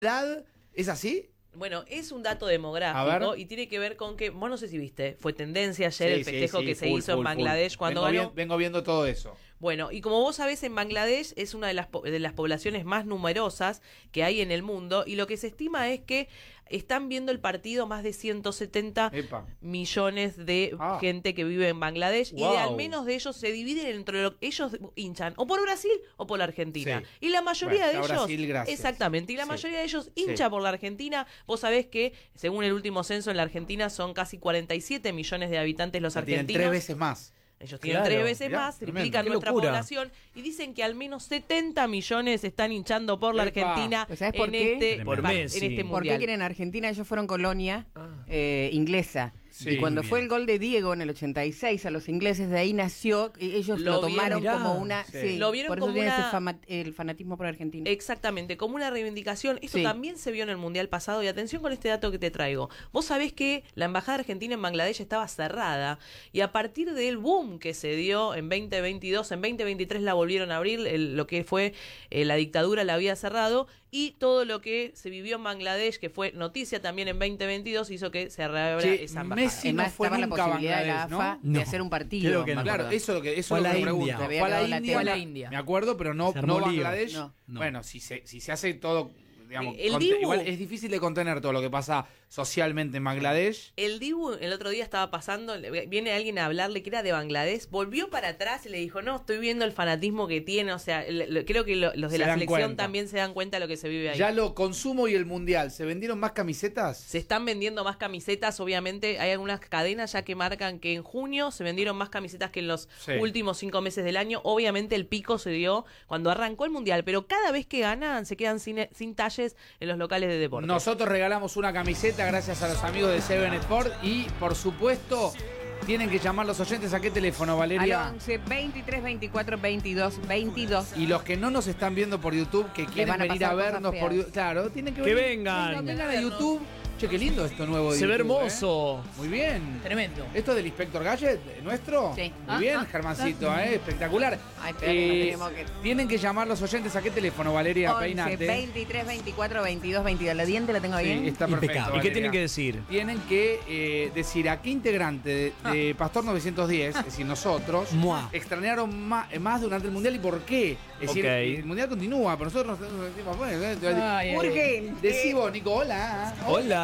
edad, ¿es así? Bueno, es un dato demográfico y tiene que ver con que, vos no sé si viste, fue tendencia ayer el festejo que se hizo en Bangladesh cuando ganó. Vengo viendo todo eso. Bueno, y como vos sabés, en Bangladesh es una de las poblaciones más numerosas que hay en el mundo, y lo que se estima es que están viendo el partido más de 170 millones de gente que vive en Bangladesh, y de al menos de ellos se dividen entre lo que ellos hinchan o por Brasil o por la Argentina. Y la mayoría de ellos, Brasil, exactamente, y la mayoría de ellos hincha por la Argentina. Vos sabés que, según el último censo en la Argentina, son casi 47 millones de habitantes los argentinos. Tienen 3 veces más. Ellos tienen 3 veces más, triplican nuestra población, y dicen que al menos 70 millones están hinchando por la Argentina en este mundial. ¿Por qué quieren Argentina? Ellos fueron colonia inglesa. Sí, y cuando fue el gol de Diego en el 86 a los ingleses, de ahí nació, ellos lo tomaron como una... Sí, lo vieron por eso como tiene el fanatismo por Argentina. Exactamente, como una reivindicación. Esto también se vio en el Mundial pasado, y atención con este dato que te traigo. Vos sabés que la embajada argentina en Bangladesh estaba cerrada, y a partir del boom que se dio en 2022, en 2023 la volvieron a abrir, lo que fue la dictadura la había cerrado, y todo lo que se vivió en Bangladesh, que fue noticia también en 2022, hizo que se reabra esa embajada. Messi no fue nunca la posibilidad de la AFA de hacer un partido. Que no. Claro, eso es lo que me pregunto. Fue a la India. Me acuerdo, pero no Bangladesh. No. Bueno, si se hace todo, digamos, igual es difícil de contener todo lo que pasa socialmente en Bangladesh. El Dibu el otro día estaba pasando, viene alguien a hablarle que era de Bangladesh, volvió para atrás y le dijo, no, estoy viendo el fanatismo que tiene, o sea, creo que los de la selección también se dan cuenta de lo que se vive ahí. Ya lo consumo y el mundial, ¿se vendieron más camisetas? Se están vendiendo más camisetas, obviamente hay algunas cadenas ya que marcan que en junio se vendieron más camisetas que en los últimos 5 meses del año. Obviamente el pico se dio cuando arrancó el mundial, pero cada vez que ganan se quedan sin talles en los locales de deporte. Nosotros regalamos una camiseta gracias a los amigos de Seven Sport, y por supuesto tienen que llamar los oyentes. ¿A qué teléfono, Valeria? Al 11 23 24 22 22. Y los que no nos están viendo por YouTube, que quieren venir a vernos por YouTube, claro, tienen que vengan. Vengan a YouTube. Che, qué lindo esto nuevo de Se YouTube, ve hermoso. Muy bien. Tremendo. ¿Esto es del Inspector Gadget nuestro? Sí. Muy bien, Germancito, espectacular. Tienen que llamar los oyentes. ¿A qué teléfono, Valeria? 11 Peinate. 23 24 22 22. ¿La diente la tengo bien? Sí, está perfecto. ¿Y Valeria. qué tienen que decir? Tienen que decir a qué integrante de Pastor 910, es decir, nosotros, extrañaron más durante el Mundial y por qué. Es decir, el Mundial continúa, pero nosotros decimos, Urgente. Decí vos, Nico, hola.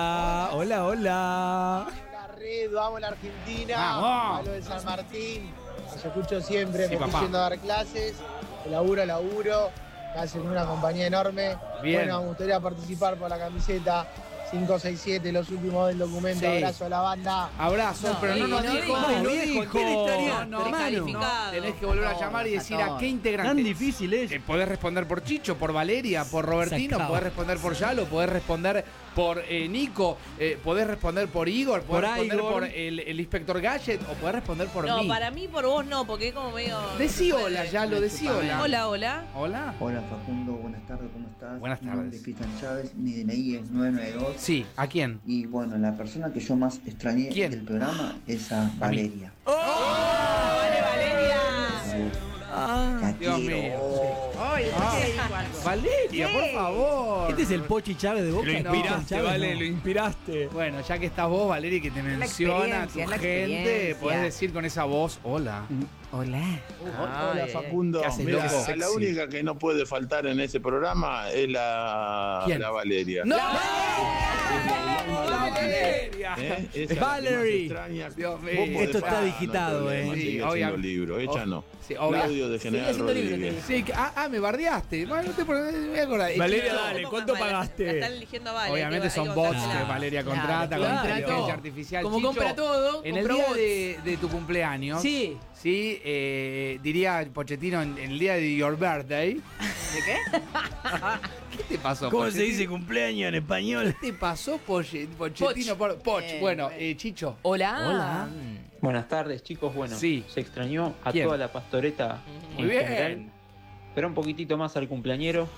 Hola. Red, vamos a la Argentina, vamos. a lo de San Martín, los escucho siempre, porque estoy yendo a dar clases, de laburo a laburo, hacen una compañía enorme. Bien. Bueno, me gustaría participar por la camiseta 567, los últimos del documento. Abrazo a la banda. Abrazo, pero no nos dijo. Descalificado. Tenés que volver a llamar y decir a qué integrante. Tan difícil es. Podés responder por Chicho, por Valeria, por Robertino, podés responder por Yalo, podés responder por Nico, podés responder por Igor, podés responder por el Inspector Gadget, o podés responder por mí. No, para mí, por vos no, porque es como medio... Decí hola, Yalo, decí hola. Hola. Hola. Hola Facundo, buenas tardes, ¿cómo estás? Buenas tardes. Mi nombre es Cristian Chávez, mi DNI es 992. Sí, ¿a quién? Y bueno, la persona que yo más extrañé del programa es a Valeria. ¡Vale, Valeria! Dios mío. Valeria, por favor. Este es el Pochi Chávez de Boca. Lo inspiraste, Vale, lo inspiraste. Bueno, ya que estás vos, Valeria, que te menciona tu gente, podés decir con esa voz, hola. Hola. Hola Facundo. Mira, la única que no puede faltar en ese programa es la Valeria. ¡No! ¡La Valeria! Valerie. Dios mío. Esto está digitado, Sí, obviamente. Libro, ella no. Sí, Claudio de General Rodríguez. Sí, me bardeaste. Bueno, no te voy a acordar. Valeria, dale, ¿cuánto pagaste? La están eligiendo a Valeria. Obviamente son bots que Valeria contrata con inteligencia artificial. Como Chicho, compra todo, en el día de tu cumpleaños. Sí, diría Pochettino en el día de your birthday. ¿De qué? ¿Qué te pasó, ¿Cómo Pochettino? se dice cumpleaños en español? ¿Qué te pasó, Pochettino? Poch. Bueno, Chicho. Hola. Buenas tardes, chicos. Bueno, se extrañó a toda la pastoreta Muy bien. general, pero un poquitito más al cumpleañero,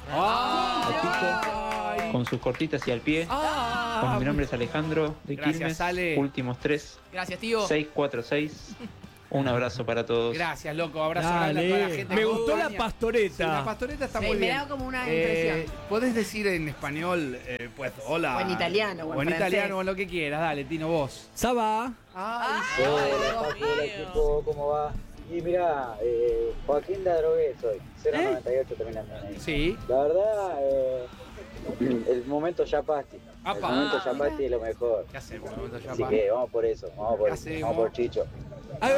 con sus cortitas y al pie. Bueno, mi nombre es Alejandro de Quilmes. Ale. Últimos 3. Gracias, tío. 646. Un abrazo para todos. Gracias, loco. Abrazo grande a toda la gente. Me gustó la pastoreta. Sí, la pastoreta está muy bien. Me da como una impresión. Podés decir en español, pues, hola. O en italiano, o en italiano, o en lo que quieras. Dale, Tino, vos. Saba. Hola, equipo, ¿cómo va? Y mira, Joaquín de Adrogué soy, 098 terminando ahí. Sí. La verdad, el momento Yapasti. El momento Yapasti es lo mejor. ¿Qué hacemos? El momento Yapasti. Así que vamos por eso, vamos por Chicho. ¡Ahí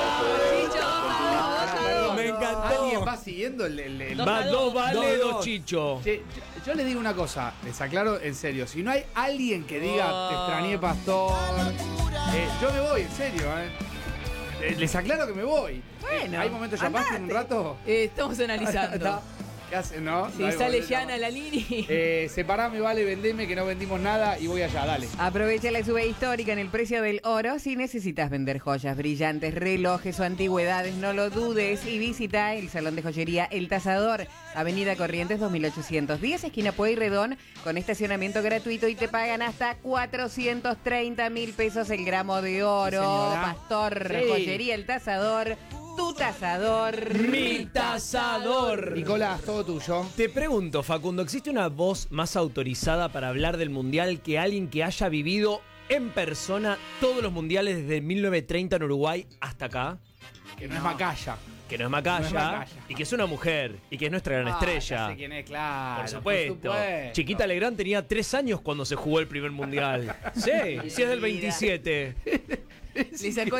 va! Me encantó. ¿Alguien va siguiendo el... Va 2 vale, 2 Chicho. Yo les digo una cosa, les aclaro en serio. Si no hay alguien que diga, te extrañé, Pastor, yo me voy, en serio, les aclaro que me voy. Bueno, ¿hay momentos ya pasan en un rato? Estamos analizando. ¿Qué hacen, no? Si no sale Yana la línea. Separame, vale, vendeme, que no vendimos nada y voy allá, dale. Aprovecha la sube histórica en el precio del oro. Si necesitas vender joyas brillantes, relojes o antigüedades, no lo dudes y visita el Salón de Joyería El Tasador, Avenida Corrientes 2810, esquina Pueyrredón, con estacionamiento gratuito y te pagan hasta 430.000 pesos el gramo de oro. Señora. Pastor, Joyería El Tasador. Tu tasador. Mi tasador. Nicolás, todo tuyo. Te pregunto, Facundo, ¿existe una voz más autorizada para hablar del Mundial que alguien que haya vivido en persona todos los mundiales desde 1930 en Uruguay hasta acá? Que no es Macaya. Que no es Macaya, y que es una mujer, y que es nuestra gran estrella. Ya sé quién es, claro. Por supuesto. Chiquita Legrand tenía 3 años cuando se jugó el primer mundial. Sí, es del 27. Le sacó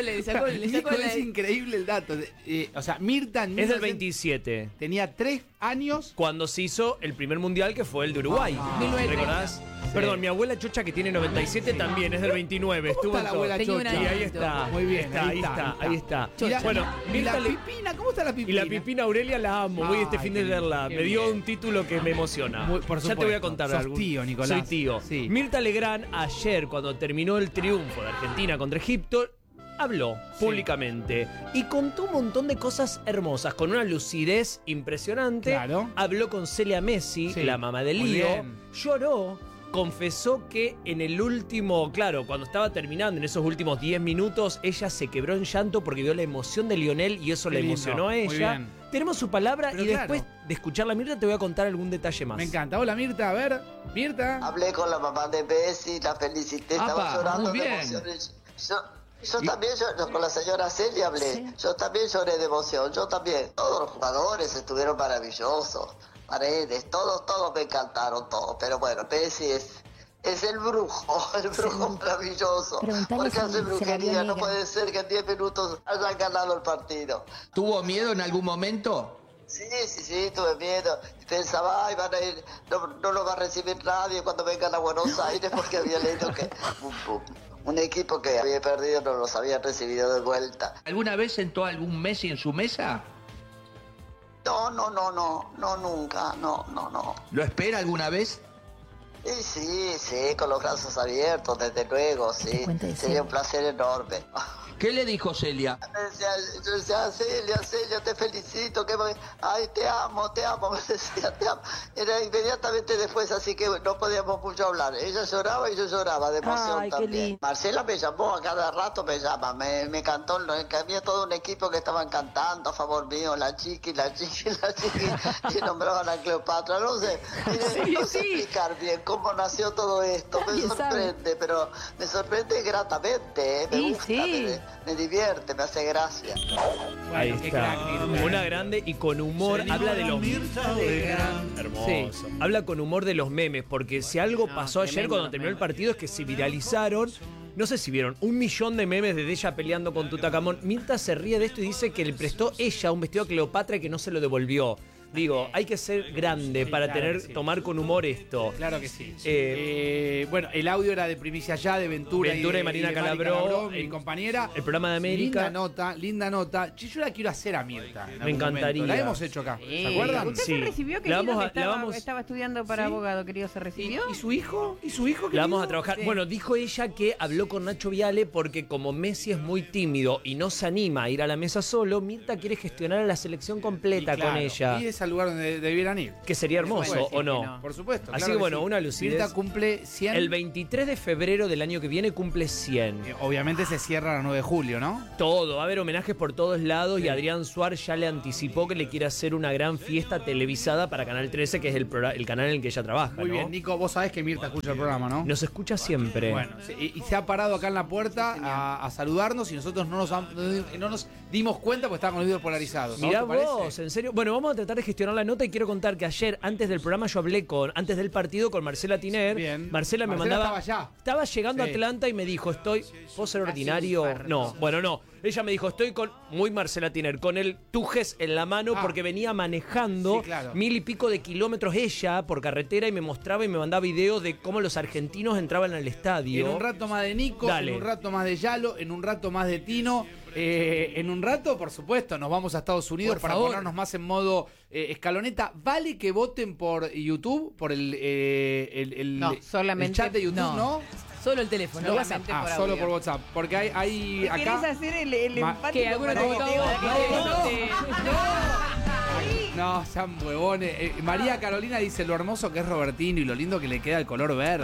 Es increíble el dato. O sea, Mirta es del 27. Tenía 3 años cuando se hizo el primer mundial, que fue el de Uruguay. ¿Recordás? Sí. Perdón, mi abuela Chocha, que tiene 97, también es del 29. Estuvo está la abuela Chocha? Y ahí está. Muy bien. Ahí está. Bueno, ¿y la Pipina? ¿Cómo está la Pipina? Y la Pipina Aurelia la amo. Voy este fin de verla. Me dio un título que me emociona. Ya te voy a contar algo. Tío, Nicolás. Soy tío. Sí. Mirta Legrand, ayer, cuando terminó el triunfo de Argentina contra Egipto, habló públicamente y contó un montón de cosas hermosas, con una lucidez impresionante. Claro. Habló con Celia Messi, la mamá de Lío, lloró, confesó que en el último, cuando estaba terminando, en esos últimos 10 minutos, ella se quebró en llanto porque vio la emoción de Lionel y eso la emocionó a ella. Tenemos su palabra. Pero después de escuchar a Mirta te voy a contar algún detalle más. Me encanta. Hola Mirta, a ver, Mirta. Hablé con la mamá de Messi, la felicité, estaba llorando de emoción. Yo también, con la señora Celia hablé, sí. Yo también lloré de emoción, yo también. Todos los jugadores estuvieron maravillosos, Paredes, todos me encantaron, todos. Pero bueno, Messi es el brujo maravilloso. Porque hace brujería, no puede ser que en 10 minutos hayan ganado el partido. ¿Tuvo miedo en algún momento? Sí, tuve miedo. Pensaba, van a ir, no lo va a recibir nadie cuando vengan a Buenos Aires porque había leído que... Un equipo que había perdido no los había recibido de vuelta. ¿Alguna vez sentó algún Messi en su mesa? No, nunca, no. ¿Lo espera alguna vez? Sí, con los brazos abiertos, desde luego, sí. Sería un placer enorme. ¿Qué le dijo Celia? Yo decía, Celia, te felicito, ay, te amo, me decía, te amo. Era inmediatamente después, así que no podíamos mucho hablar. Ella lloraba y yo lloraba de emoción también. Marcela me llamó, a cada rato me llama, me cantó, que había todo un equipo que estaban cantando a favor mío, la chiqui, y nombraban a Cleopatra, no sé. No sé explicar bien cómo nació todo esto, me sorprende, pero me sorprende gratamente, me gusta, me divierte, me hace gracia. Ahí está. Una grande y con humor. Habla de los hermoso. Sí. Habla con humor de los memes, porque si algo pasó ayer cuando terminó el partido es que se viralizaron. No sé si vieron 1 millón de memes de ella peleando con Tutankamón. Mirta se ríe de esto y dice que le prestó ella un vestido a Cleopatra y que no se lo devolvió. Digo, hay que ser grande para tomar con humor esto. Claro que sí. Bueno, el audio era de Primicia Ya, de Ventura y Marina Calabró, mi compañera. El programa de América. Linda nota. Yo la quiero hacer a Mirta. Me encantaría. La hemos hecho acá. ¿Se acuerdan? ¿Usted se recibió? Que estaba estudiando para abogado, querido, ¿se recibió? ¿Y su hijo? La vamos a trabajar. Sí. Bueno, dijo ella que habló con Nacho Viale porque como Messi es muy tímido y no se anima a ir a la mesa solo, Mirta quiere gestionar a la selección completa con ella. Y es al lugar donde debieran ir. Que sería hermoso, ¿o no? Por supuesto. Así que bueno, una lucidez. Mirta cumple 100. El 23 de febrero del año que viene cumple 100. Obviamente se cierra a 9 de julio, ¿no? Todo, va a haber homenajes por todos lados y Adrián Suárez ya le anticipó que le quiere hacer una gran fiesta televisada para Canal 13, que es el canal en el que ella trabaja. Muy bien, Nico, vos sabés que Mirta escucha el programa, ¿no? Nos escucha siempre. Bueno, y se ha parado acá en la puerta a saludarnos y nosotros no nos dimos cuenta porque estaban con los videos polarizados. Mirá vos, en serio. Bueno, vamos a tratar de gestionar la nota y quiero contar que ayer, antes del programa, yo hablé antes del partido con Marcela Tiner. Bien. Marcela me mandaba. Estaba llegando a Atlanta y me dijo, ¿puedo ser ordinario? No, bueno, no. Ella me dijo, estoy muy Marcela Tiner, con el Tujes en la mano porque venía manejando 1000 y pico de kilómetros ella por carretera y me mostraba y me mandaba videos de cómo los argentinos entraban al estadio. En un rato más de Nico, en un rato más de Yalo, en un rato más de Tino. En un rato, por supuesto, nos vamos a Estados Unidos para ponernos más en modo escaloneta. ¿Vale que voten por YouTube? Por el chat de YouTube, ¿no? Solo el teléfono. No, WhatsApp. Solo por WhatsApp. Porque hay acá. ¿Querés hacer el empate? ¿Qué? ¿Alguna No, sean huevones. María Carolina dice lo hermoso que es Robertino y lo lindo que le queda el color verde.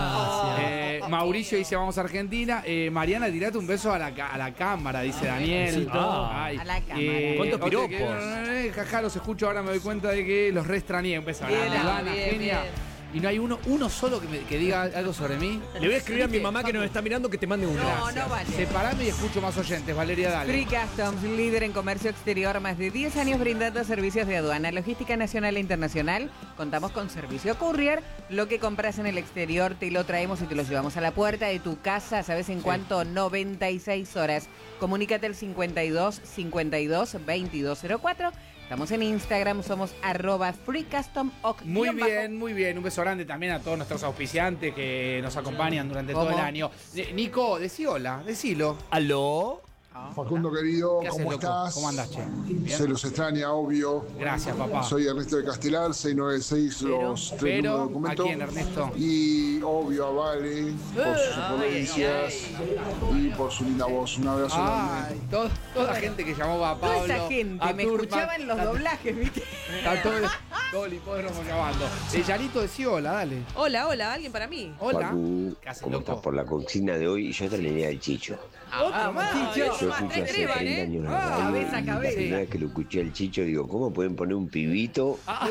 Mauricio dice vamos a Argentina. Mariana, tirate un beso a la cámara, dice Daniel. A la cámara. ¿Cuántos piropos? Jaja, los escucho, ahora me doy cuenta de que los re extrañé. Un beso a Ivana, genia. Y no hay uno solo que diga algo sobre mí. Le voy a escribir a mi mamá que nos está mirando que te mande uno. No vale. Separame y escucho más oyentes. Valeria, dale. Free Customs, líder en comercio exterior, más de 10 años brindando servicios de aduana, logística nacional e internacional. Contamos con servicio courier. Lo que compras en el exterior te lo traemos y te lo llevamos a la puerta de tu casa. ¿Sabes en cuánto? 96 horas. Comunícate al 52 52 2204. Estamos en Instagram, somos @freecustomoc. Muy bien. Un beso grande también a todos nuestros auspiciantes que nos acompañan durante todo el año. Nico, decí hola, decilo. ¿Aló? Facundo querido, ¿cómo estás? ¿Cómo andás, che? Se los extraña, obvio. Gracias, papá. Soy Ernesto de Castelar, 696 los tres documentos. ¿A quién, Ernesto? Y obvio a Vale por sus ocurrencias y por su linda voz. Un abrazo grande. Toda la gente que llamó a Pablo. Toda esa gente, me escuchaban los doblajes, ¿viste? Está todo el hipódromo llamando. Yanito, decí hola, dale. Hola, alguien para mí. Hola. ¿Qué haces, loco? Estás por la consigna de hoy y yo te le diría al Chicho. Chicho. Yo escucho hace 30 años la radio. La primera vez que lo escuché al Chicho, digo, ¿cómo pueden poner un pibito a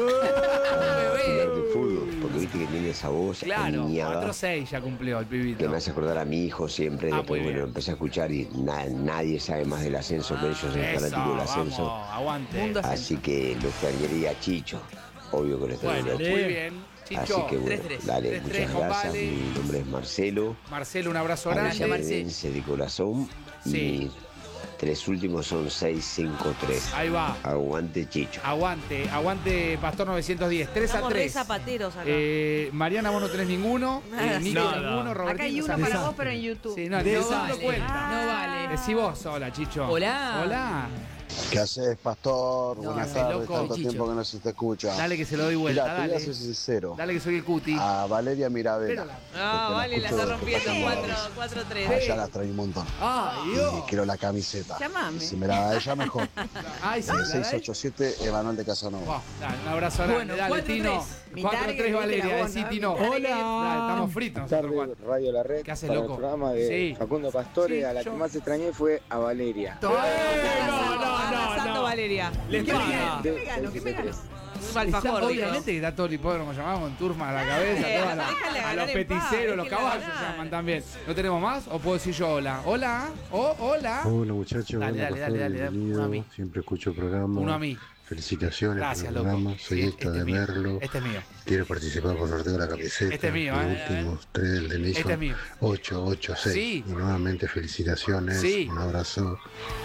jugar de fútbol? Porque viste que tiene esa voz aniñada. 4-6 ya cumplió el pibito. Que me hace acordar a mi hijo siempre. Después, bueno, empecé a escuchar y nadie sabe más del ascenso que ellos, el fanático del ascenso. Aguante. Así que lo extrañaría a Chicho. Obvio que lo extrañaría a Chicho. Muy bien. Chicho. Así que bueno, dale, muchas gracias. Mi nombre es Marcelo. Marcelo, un abrazo grande. De corazón. Sí. Y 3 últimos son 653. Ahí va. Aguante, Chicho. Aguante, Pastor 910. 3-3. Zapateros acá. Mariana, vos no tenés ninguno. Nico, ninguno. Robertino. Acá hay uno para vos, pero en YouTube. Sí, no lo cuenta. No vale. Decí vos, hola, Chicho. Hola. ¿Qué haces, Pastor? Buenas tardes, tanto tiempo que no se te escucha. Dale que se lo doy vuelta, Mirá, te voy a ser sincero. Dale que soy el cuti. A Valeria Mirabela. Vale, la está rompiendo 4-3. Allá la trae un montón. Dios. Y quiero la camiseta. Llamame. Si me la da ella, mejor. Ay, sí. 687 Emanuel de Casanova. Dale, un abrazo grande. Dale, Tino. 4-3 Valeria, decí Tino. Hola. Dale, estamos fritos. Radio La Red. ¿Qué haces, para loco? el programa de Facundo Pastore, a la que más extrañé fue a Valeria. Arrasando Valeria. ¿Qué me gano? Un alfajor, obviamente que está todo el hipódromo llamado con turma a la cabeza, a los peticeros, los caballos llaman también. ¿No tenemos más? ¿O puedo decir yo hola? ¿Hola? Hola. Hola, muchachos. Dale. Uno a mí. Siempre escucho el programa. Uno a mí. Felicitaciones. Gracias, por el programa. loco. Soy Héctor de Merlo. Este es mío. Quiero participar por sorteo de la camiseta. Este es mío, Los últimos 3 del de Nilsson. Este es mío. 886. Sí. Y nuevamente felicitaciones. Sí. Un abrazo.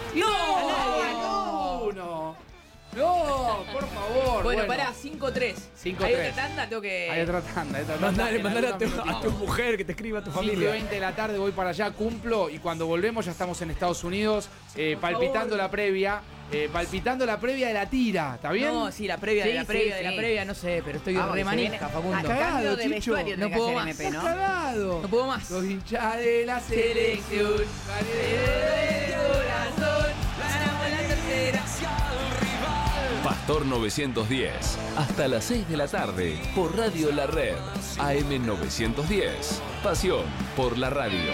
No, por favor. Bueno, pará, 5-3. ¿Hay otra tanda? Hay otra tanda. Mandale a tu mujer que te escriba a tu familia. 5:20 de la tarde voy para allá, cumplo y cuando volvemos ya estamos en Estados Unidos palpitando la previa. Palpitando la previa de la tira, ¿está bien? No, sí, la previa de la previa, no sé, pero estoy re manija, Facundo. Cagado, de Chicho. No puedo más. MP, ¿no? Cagado. No puedo más. Los hinchas de la selección. Corazón, ganamos la tercera. Pastor 910. Hasta las 6 de la tarde por Radio La Red. AM 910. Pasión por la radio.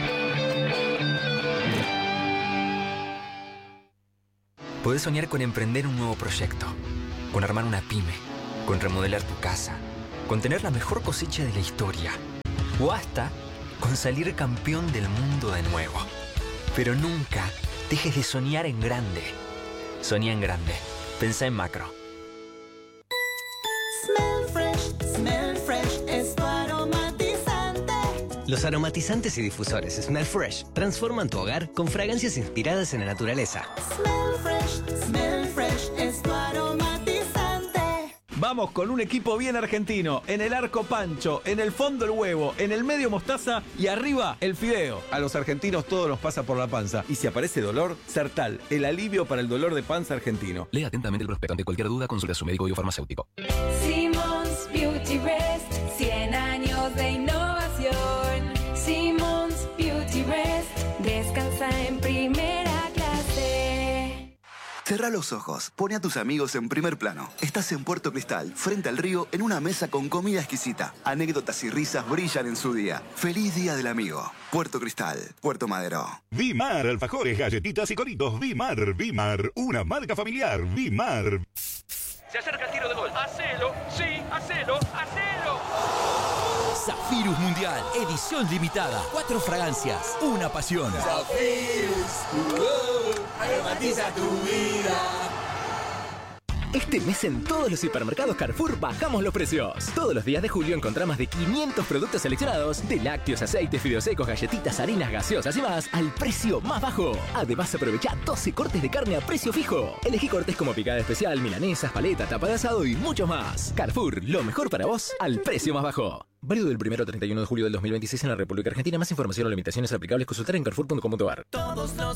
Podés soñar con emprender un nuevo proyecto, con armar una pyme, con remodelar tu casa, con tener la mejor cosecha de la historia, o hasta con salir campeón del mundo de nuevo. Pero nunca dejes de soñar en grande. Soñá en grande. Pensá en macro. Smell Fresh es tu aromatizante. Los aromatizantes y difusores Smell Fresh transforman tu hogar con fragancias inspiradas en la naturaleza. Smell Fresh es tu aromatizante. Vamos con un equipo bien argentino. En el arco Pancho, en el fondo el huevo, en el medio mostaza y arriba el fideo. A los argentinos todo nos pasa por la panza. Y si aparece dolor, Sertal, el alivio para el dolor de panza argentino. Lea atentamente el prospecto. Ante cualquier duda, consulte a su médico y o farmacéutico. Simmons Beauty Rest, 100 años de innovación. Simmons Beauty Rest, descansa en primera clase. Cerrá los ojos, pone a tus amigos en primer plano. Estás en Puerto Cristal, frente al río, en una mesa con comida exquisita. Anécdotas y risas brillan en su día. ¡Feliz Día del Amigo! Puerto Cristal, Puerto Madero. Vimar, alfajores, galletitas y coritos. Vimar, una marca familiar. Vimar. Se acerca el tiro de gol. ¡Hacelo! ¡Sí! ¡Hacelo! ¡Hacelo! Zafirus Mundial, edición limitada. 4 fragancias, una pasión. Zafirus, aromatiza tu vida. Este mes en todos los hipermercados Carrefour bajamos los precios. Todos los días de julio encontrá más de 500 productos seleccionados de lácteos, aceites, fideos secos, galletitas, harinas, gaseosas y más al precio más bajo. Además aprovecha 12 cortes de carne a precio fijo. Elegí cortes como picada especial, milanesas, paleta, tapa de asado y mucho más. Carrefour, lo mejor para vos al precio más bajo. Válido del 1 al 31 de julio del 2026 en la República Argentina. Más información o limitaciones aplicables consultar en carrefour.com.ar.